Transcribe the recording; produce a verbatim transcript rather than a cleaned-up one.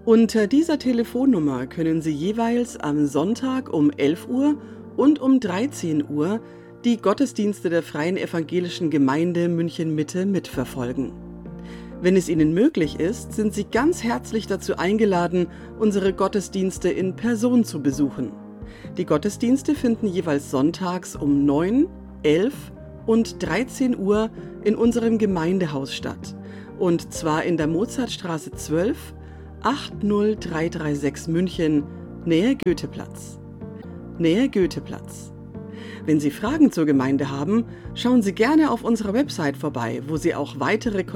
Unter dieser Telefonnummer können Sie jeweils am Sonntag um elf Uhr und um dreizehn Uhr die Gottesdienste der Freien Evangelischen Gemeinde München-Mitte mitverfolgen. Wenn es Ihnen möglich ist, sind Sie ganz herzlich dazu eingeladen, unsere Gottesdienste in Person zu besuchen. Die Gottesdienste finden jeweils sonntags um neun, elf und dreizehn Uhr in unserem Gemeindehaus statt. Und zwar in der Mozartstraße zwölf, acht null drei drei sechs München, Nähe Goetheplatz. Nähe Goetheplatz. Wenn Sie Fragen zur Gemeinde haben, schauen Sie gerne auf unserer Website vorbei, wo Sie auch weitere